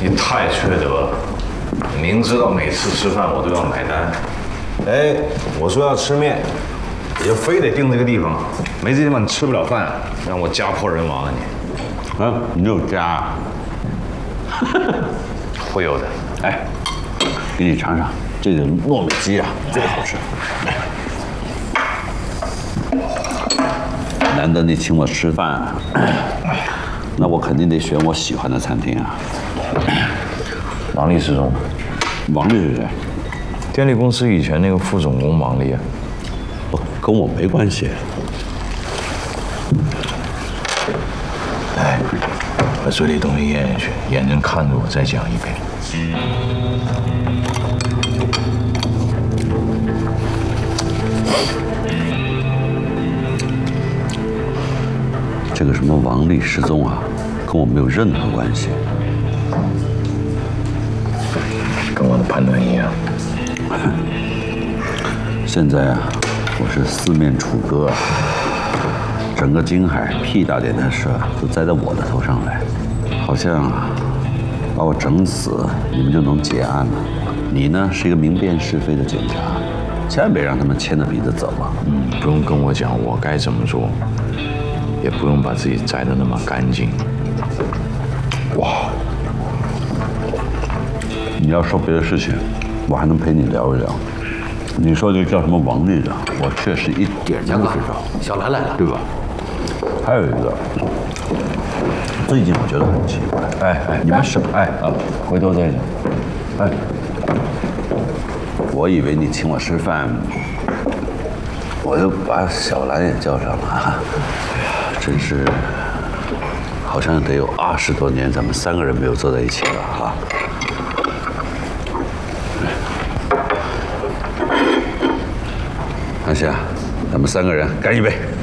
你太缺德了，明知道每次吃饭我都要买单。哎，我说要吃面，你就非得定这个地方，没这地方你吃不了饭，让我家破人亡啊你！ 啊，你有家？ 会有的。 哎，给你尝尝这个糯米鸡啊，最好吃。难得你请我吃饭，那我肯定得选我喜欢的餐厅啊。 王力失踪， 王力是谁？ 电力公司以前那个副总工王力啊。 跟我没关系。 哎，把嘴里东西咽下去，眼睛看着我，再讲一遍。 这个什么王力失踪啊，跟我没有任何关系。 跟我的判断一样。 现在啊，我是四面楚歌啊，整个京海屁大点的事都栽在我的头上来，好像把我整死，你们就能结案了。你呢，是一个明辨是非的警察，千万别让他们牵着鼻子走啊。 不用跟我讲我该怎么做，也不用把自己摘得那么干净。 哇，你要说别的事情，我还能陪你聊一聊。你说这个叫什么王力的，我确实一点都不知道。 小兰来了， 对吧？还有一个，最近我觉得很奇怪，你们什么？ 回头再讲。 我以为你请我吃饭，我就把小兰也叫上了。哎呀，真是，好像得有20多年，咱们3个人没有坐在一起了哈。南希啊，咱们3个人干一杯。